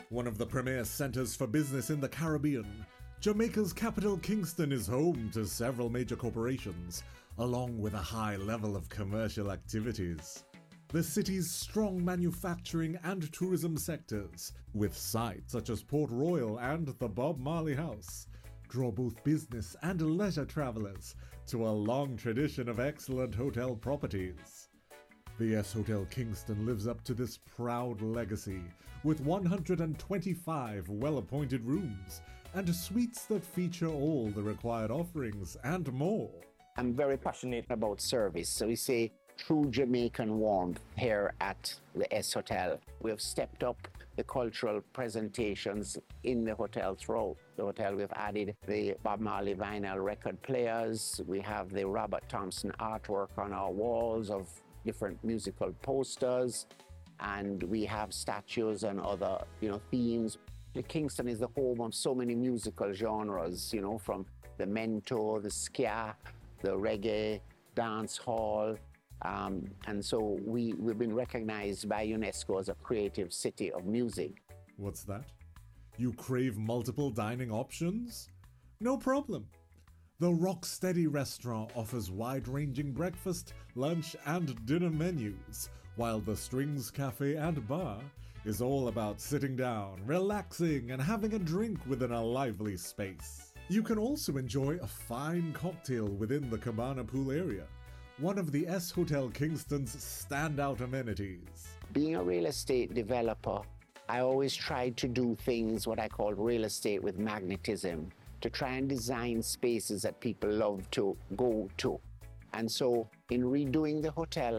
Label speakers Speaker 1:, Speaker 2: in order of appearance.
Speaker 1: One of the premier centers for business in the Caribbean, Jamaica's capital Kingston is home to several major corporations, along with a high level of commercial activities. The city's strong manufacturing and tourism sectors, with sites such as Port Royal and the Bob Marley House, draw both business and leisure travelers to a long tradition of excellent hotel properties. The S Hotel Kingston lives up to this proud legacy, with 125 well-appointed rooms and suites that feature all the required offerings and more.
Speaker 2: I'm very passionate about service, so we say true Jamaican warmth here at the S Hotel. We have stepped up the cultural presentations in the hotel throughout the hotel. We've added the Bob Marley vinyl record players. We have the Robert Thompson artwork on our walls of different musical posters, and we have statues and other, themes. The Kingston is the home of so many musical genres, from the mento, the ska, the reggae, dance hall. And so we've been recognized by UNESCO as a creative city of music.
Speaker 1: What's that? You crave multiple dining options? No problem. The Rocksteady restaurant offers wide-ranging breakfast, lunch, and dinner menus, while the Strings Cafe and Bar is all about sitting down, relaxing, and having a drink within a lively space. You can also enjoy a fine cocktail within the Cabana Pool area, one of the S Hotel Kingston's standout amenities.
Speaker 2: Being a real estate developer, I always tried to do things what I call real estate with magnetism, to try and design spaces that people love to go to. And so in redoing the hotel,